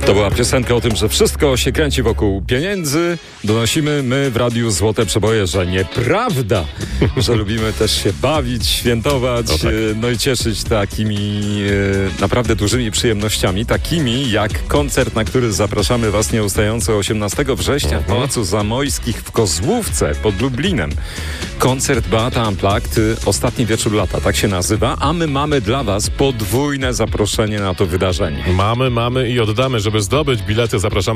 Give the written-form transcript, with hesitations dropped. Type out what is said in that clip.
To była piosenka o tym, że wszystko się kręci wokół pieniędzy. Donosimy my w Radiu Złote Przeboje, że nieprawda, że lubimy też się bawić, świętować, no i cieszyć takimi naprawdę dużymi przyjemnościami, takimi jak koncert, na który zapraszamy Was nieustająco 18 września w Pałacu Zamojskich w Kozłówce pod Lublinem. Koncert Beata Unplugged, ostatni wieczór lata, tak się nazywa, a my mamy dla Was podwójne zaproszenie na to wydarzenie. Mamy i oddamy, żeby zdobyć bilety. Zapraszamy